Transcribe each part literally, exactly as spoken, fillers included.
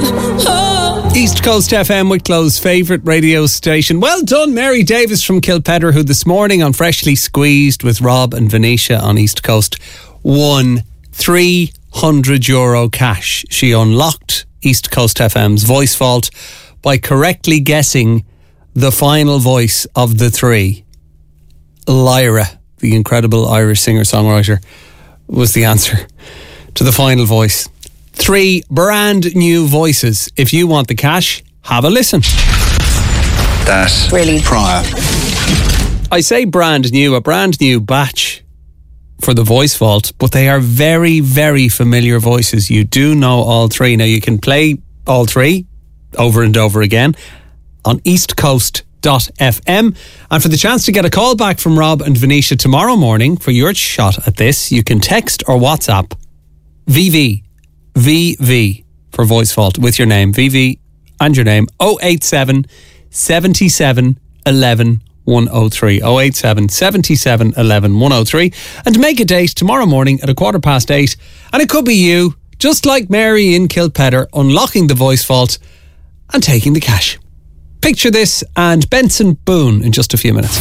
Oh. East Coast F M, Wicklow's favourite radio station. Well done, Mary Davis from Kilpedder, who this morning on Freshly Squeezed with Rob and Venetia on East Coast won three hundred euro cash. She unlocked East Coast F M's voice vault by correctly guessing the final voice of the three. Lyra, the incredible Irish singer-songwriter, was the answer to the final voice. Three brand new voices. If you want the cash, have a listen. That's really prior. I say brand new, a brand new batch for the voice vault, but they are very, very familiar voices. You do know all three. Now you can play all three over and over again on east coast dot f m. And for the chance to get a call back from Rob and Venetia tomorrow morning for your shot at this, you can text or WhatsApp V V V V for voice vault with your name, V V and your name, oh eight seven, seven seven, one one, one oh three, oh eight seven, seven seven, one one, one oh three, and make a date tomorrow morning at a quarter past eight, and it could be you, just like Mary in Kilpedder, unlocking the voice vault and taking the cash. Picture this and Benson Boone in just a few minutes.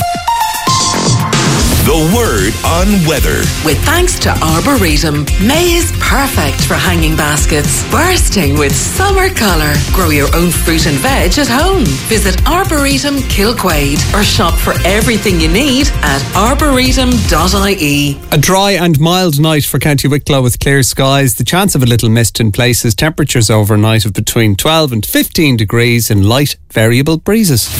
The word on weather. With thanks to Arboretum, May is perfect for hanging baskets, bursting with summer colour. Grow your own fruit and veg at home. Visit Arboretum Kilquade or shop for everything you need at arboretum dot I E. A dry and mild night for County Wicklow with clear skies. The chance of a little mist in places. Temperatures overnight of between twelve and fifteen degrees and light variable breezes.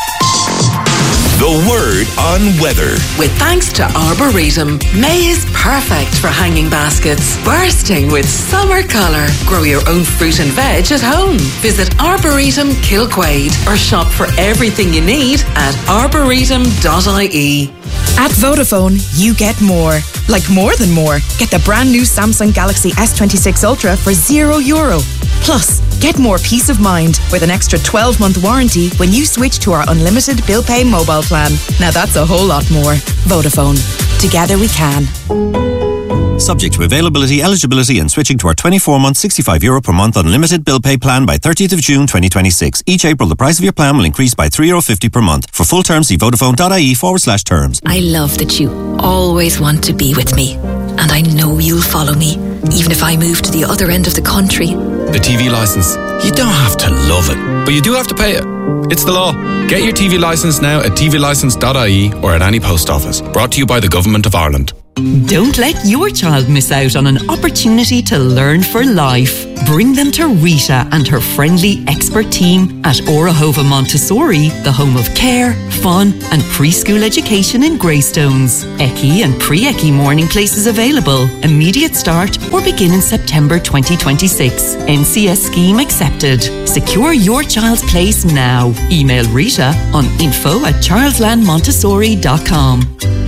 The word on weather. With thanks to Arboretum, May is perfect for hanging baskets, bursting with summer colour. Grow your own fruit and veg at home. Visit Arboretum Kilquade or shop for everything you need at arboretum dot I E. At Vodafone, you get more. Like more than more. Get the brand new Samsung Galaxy S twenty-six Ultra for zero euro. Plus, get more peace of mind with an extra twelve month warranty when you switch to our unlimited bill pay mobile plan. Now that's a whole lot more. Vodafone. Together we can. Subject to availability, eligibility and switching to our twenty-four month, sixty-five euro per month unlimited bill pay plan by thirtieth of June twenty twenty-six. Each April, the price of your plan will increase by three euro fifty per month. For full terms, see vodafone.ie forward slash terms. I love that you always want to be with me. And I know you'll follow me, even if I move to the other end of the country. The T V licence. You don't have to love it, but you do have to pay it. It's the law. Get your T V licence now at t v licence dot I E or at any post office. Brought to you by the Government of Ireland. Don't let your child miss out on an opportunity to learn for life. Bring them to Rita and her friendly expert team at Orahova Montessori, the home of care, fun and preschool education in Greystones. E C I and pre-E C I morning places available. Immediate start or begin in September twenty twenty-six. N C S scheme accepted. Secure your child's place now. Email Rita on info at childland montessori dot com.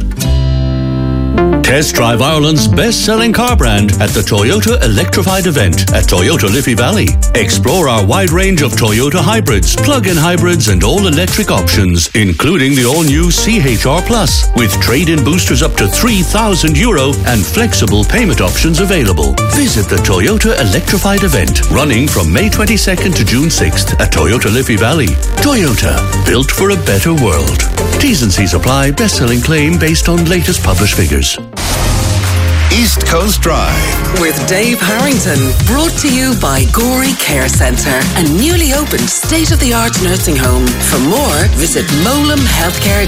Test drive Ireland's best-selling car brand at the Toyota Electrified event at Toyota Liffey Valley. Explore our wide range of Toyota hybrids, plug-in hybrids and all-electric options, including the all-new C H R Plus, with trade-in boosters up to three thousand euro and flexible payment options available. Visit the Toyota Electrified event, running from May twenty-second to June sixth at Toyota Liffey Valley. Toyota, built for a better world. T's and C's apply. Best-selling claim based on latest published figures. East Coast Drive with Dave Harrington, brought to you by Gorey Care Centre, a newly opened state-of-the-art nursing home. For more, visit molam healthcare